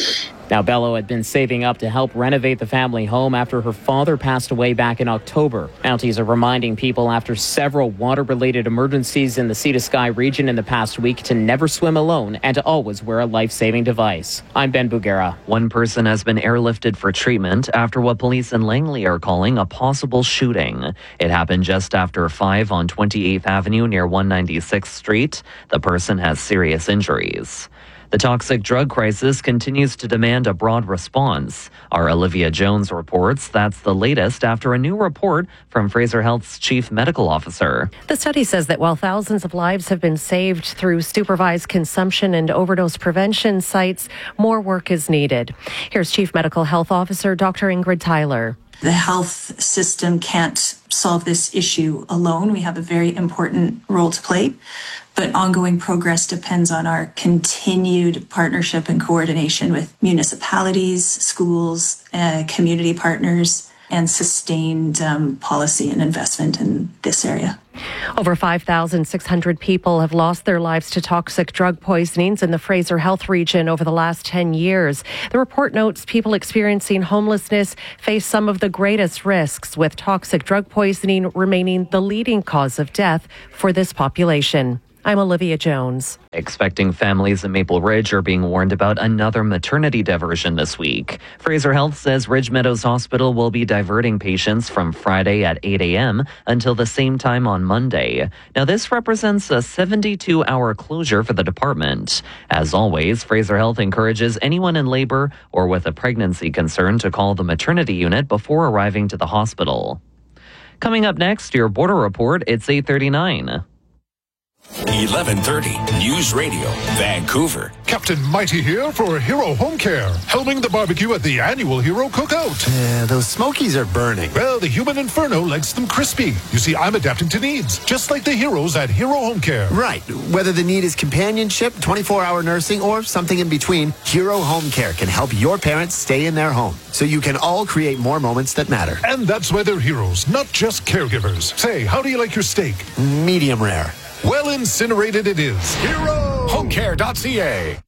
Now, Bello had been saving up to help renovate the family home after her father passed away back in October. Mounties are reminding people after several water-related emergencies in the Sea to Sky region in the past week to never swim alone and to always wear a life-saving device. I'm Ben Bugera. One person has been airlifted for treatment after what police in Langley are calling a possible shooting. It happened just after five on twenty-eighth Avenue near one ninety-sixth Street. The person has serious injuries. The toxic drug crisis continues to demand a broad response. Our Olivia Jones reports that's the latest after a new report from Fraser Health's chief medical officer. The study says that while thousands of lives have been saved through supervised consumption and overdose prevention sites, more work is needed. Here's Chief Medical Health Officer Doctor Ingrid Tyler. The health system can't solve this issue alone. We have a very important role to play, but ongoing progress depends on our continued partnership and coordination with municipalities, schools, uh, community partners, and sustained um, policy and investment in this area. Over five thousand six hundred people have lost their lives to toxic drug poisonings in the Fraser Health region over the last ten years. The report notes people experiencing homelessness face some of the greatest risks, with toxic drug poisoning remaining the leading cause of death for this population. I'm Olivia Jones. Expecting families in Maple Ridge are being warned about another maternity diversion this week. Fraser Health says Ridge Meadows Hospital will be diverting patients from Friday at eight a.m. until the same time on Monday. Now, this represents a seventy-two hour closure for the department. As always, Fraser Health encourages anyone in labor or with a pregnancy concern to call the maternity unit before arriving to the hospital. Coming up next, your border report. It's eight thirty-nine. eleven thirty News Radio, Vancouver. Captain Mighty here for Hero Home Care, helming the barbecue at the annual Hero Cookout. Yeah, those smokies are burning. Well, the human inferno likes them crispy. You see, I'm adapting to needs, just like the heroes at Hero Home Care. Right. Whether the need is companionship, twenty-four hour nursing, or something in between, Hero Home Care can help your parents stay in their home, so you can all create more moments that matter. And that's why they're heroes, not just caregivers. Say, how do you like your steak? Medium rare. Well incinerated it is. Hero Home Care dot C A.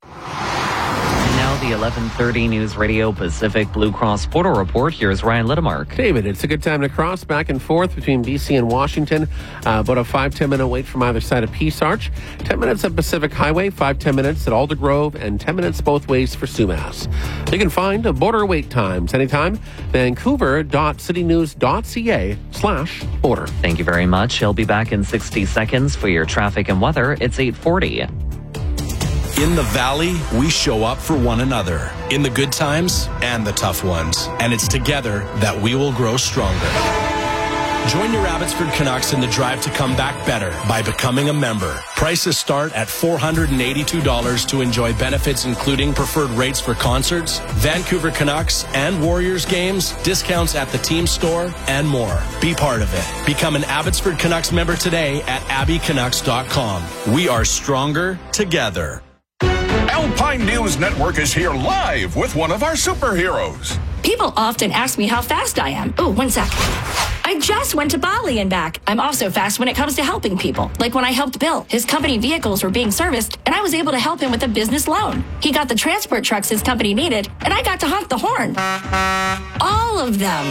Now the eleven thirty News Radio Pacific Blue Cross Border Report. Here's Ryan Littemark. David, it's a good time to cross back and forth between B C and Washington. Uh, about a five, ten minute wait from either side of Peace Arch. ten minutes at Pacific Highway, five, ten minutes at Alder Grove, and ten minutes both ways for Sumas. You can find border wait times anytime. Vancouver dot city news dot C A slash border. Thank you very much. He'll be back in sixty seconds for your traffic and weather. It's eight forty. In the Valley, we show up for one another, in the good times and the tough ones. And it's together that we will grow stronger. Join your Abbotsford Canucks in the drive to come back better by becoming a member. Prices start at four hundred eighty-two dollars to enjoy benefits including preferred rates for concerts, Vancouver Canucks and Warriors games, discounts at the team store, and more. Be part of it. Become an Abbotsford Canucks member today at abby canucks dot com. We are stronger together. Alpine News Network is here live with one of our superheroes. People often ask me how fast I am. Oh, one sec. I just went to Bali and back. I'm also fast when it comes to helping people. Like when I helped Bill. His company vehicles were being serviced, and I was able to help him with a business loan. He got the transport trucks his company needed, and I got to honk the horn. All of them.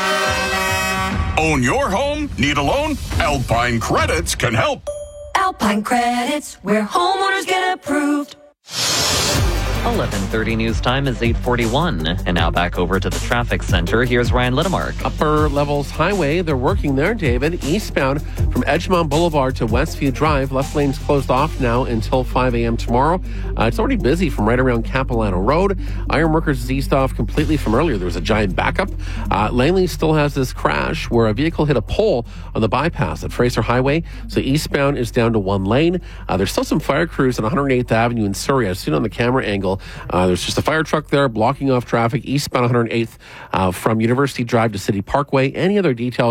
Own your home? Need a loan? Alpine Credits can help. Alpine Credits, where homeowners get approved. eleven thirty news time is eight forty-one. And now back over to the traffic center. Here's Ryan Littemark. Upper Levels Highway, they're working there, David. Eastbound from Edgemont Boulevard to Westview Drive. Left lane's closed off now until five a.m. tomorrow. Uh, it's already busy from right around Capilano Road. Ironworkers is eased off completely from earlier. There was a giant backup. Uh, Langley still has this crash where a vehicle hit a pole on the bypass at Fraser Highway. So eastbound is down to one lane. Uh, there's still some fire crews on one hundred eighth Avenue in Surrey. I've seen it on the camera angle. Uh, there's just a fire truck there blocking off traffic eastbound one hundred eighth uh, from University Drive to City Parkway. Any other details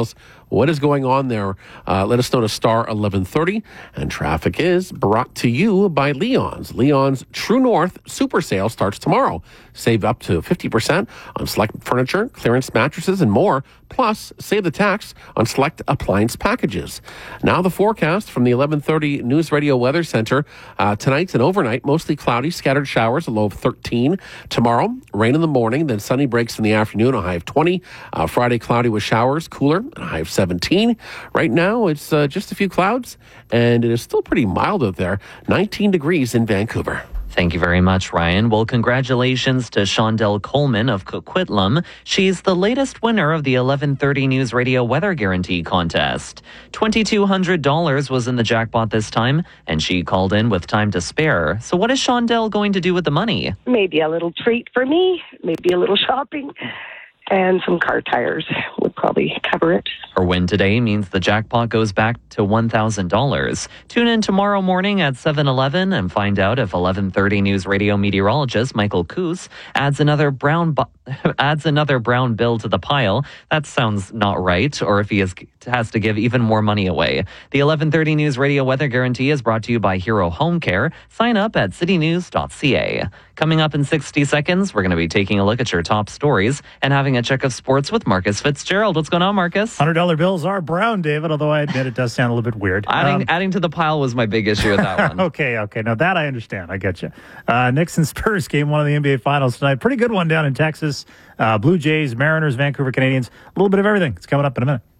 What is going on there? Uh, let us know to star eleven thirty. And traffic is brought to you by Leon's. Leon's True North Super Sale starts tomorrow. Save up to fifty percent on select furniture, clearance mattresses, and more. Plus, save the tax on select appliance packages. Now the forecast from the eleven thirty News Radio Weather Center. Uh, tonight and overnight, mostly cloudy, scattered showers, a low of thirteen. Tomorrow, rain in the morning, then sunny breaks in the afternoon, a high of twenty. Uh, Friday, cloudy with showers, cooler, a high of seventeen. Right now, it's uh, just a few clouds, and it is still pretty mild out there. nineteen degrees in Vancouver. Thank you very much, Ryan. Well, congratulations to Shondell Coleman of Coquitlam. She's the latest winner of the eleven thirty News Radio Weather Guarantee Contest. two thousand two hundred dollars was in the jackpot this time, and she called in with time to spare. So what is Shondell going to do with the money? Maybe a little treat for me, maybe a little shopping, and some car tires would probably cover it. Her win today means the jackpot goes back to one thousand dollars. Tune in tomorrow morning at seven eleven and find out if eleven thirty News Radio meteorologist Michael Coos adds another brown bu- adds another brown bill to the pile. That sounds not right, or if he is, has to give even more money away. The eleven thirty News Radio Weather Guarantee is brought to you by Hero Home Care. Sign up at city news dot c a. Coming up in sixty seconds, we're going to be taking a look at your top stories and having a check of sports with Marcus Fitzgerald. What's going on, Marcus? one hundred dollar bills are brown, David, although I admit it does sound a little bit weird. Adding, Um, adding to the pile was my big issue with that one. okay, okay. Now that I understand. I get you. Uh, Knicks and Spurs game one of the N B A Finals tonight. Pretty good one down in Texas. Uh, Blue Jays, Mariners, Vancouver Canadians. A little bit of everything. It's coming up in a minute.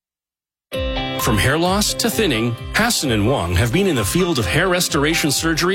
From hair loss to thinning, Hassan and Wong have been in the field of hair restoration surgery